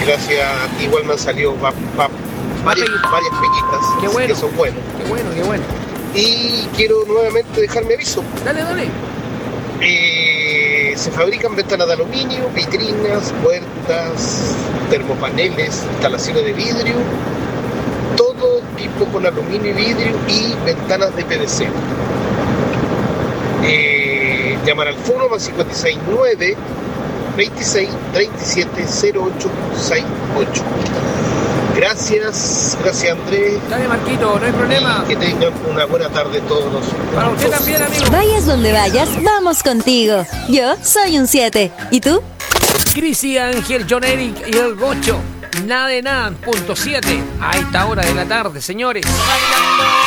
gracias a ti igual me han salido varias pequitas. Qué bueno. Que son buenos. Qué bueno. Y quiero nuevamente dejar mi aviso. Dale. Se fabrican ventanas de aluminio, vitrinas, puertas, termopaneles, instalaciones de vidrio, todo tipo con aluminio y vidrio y ventanas de PVC. Llamar al foro más 569 26 37 0868. Gracias Andrés. Dale, Marquito, no hay problema. Y que tengan una buena tarde todos. Para usted también, amigo. Vayas donde vayas, vamos contigo. Yo soy un 7. ¿Y tú? Crisi, Ángel, John Eric y el Gocho. Nada de nada, punto 7. A esta hora de la tarde, señores.